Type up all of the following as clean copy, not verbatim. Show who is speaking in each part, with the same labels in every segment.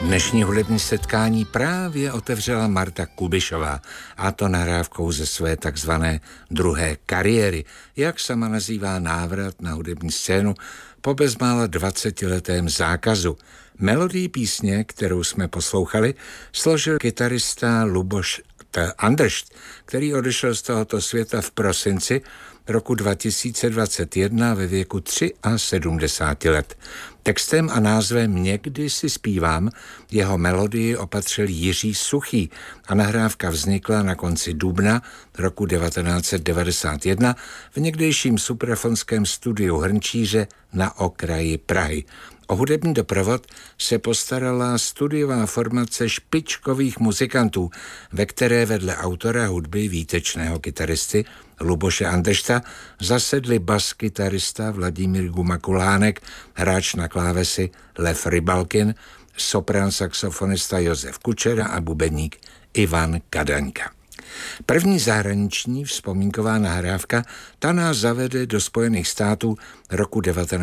Speaker 1: Dnešní hudební setkání právě otevřela Marta Kubišová, a to nahrávkou ze své takzvané druhé kariéry, jak sama nazývá návrat na hudební scénu po bezmála 20letém zákazu. Melodii písně, kterou jsme poslouchali, složil kytarista Luboš Andršt, který odešel z tohoto světa v prosinci roku 2021 ve věku 73 let. Textem a názvem Někdy si zpívám jeho melodii opatřil Jiří Suchý a nahrávka vznikla na konci dubna roku 1991 v někdejším suprafonském studiu Hrnčíře na okraji Prahy. O hudební doprovod se postarala studiová formace špičkových muzikantů, ve které vedle autora hudby výtečného kytaristy Luboše Andršta zasedli bas-kytarista Vladimír Gumakulánek, hráč na klávesy Lev Rybalkin, soprán saxofonista Josef Kučera a bubeník Ivan Kadaňka. První zahraniční vzpomínková nahrávka, ta nás zavede do Spojených států roku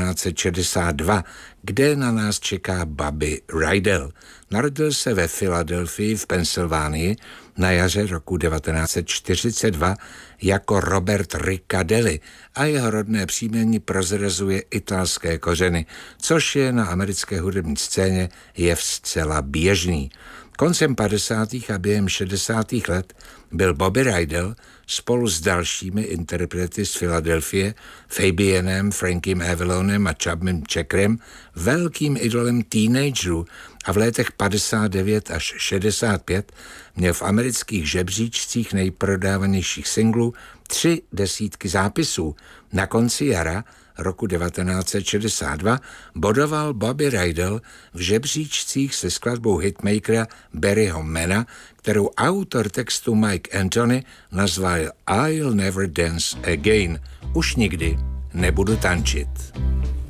Speaker 1: 1962, kde na nás čeká Bobby Rydell. Narodil se ve Filadelfii v Pensylvánii na jaře roku 1942 jako Robert Riccadelli a jeho rodné příjmení prozrazuje italské kořeny, což je na americké hudební scéně jev zcela běžný. Koncem 50. a během 60. let byl Bobby Rydell spolu s dalšími interprety z Filadelfie, Fabienem, Frankiem Avalonem a Chubmym Checkerem velkým idolem teenagerů a v letech 59 až 65 měl v amerických žebříčcích nejprodávanějších singlů 3 desítky zápisů. Na konci jara roku 1962 bodoval Bobby Rydell v žebříčcích se skladbou hitmakera Barryho Mana, kterou autor textu Mike Anthony nazval I'll Never Dance Again. Už nikdy nebudu tančit.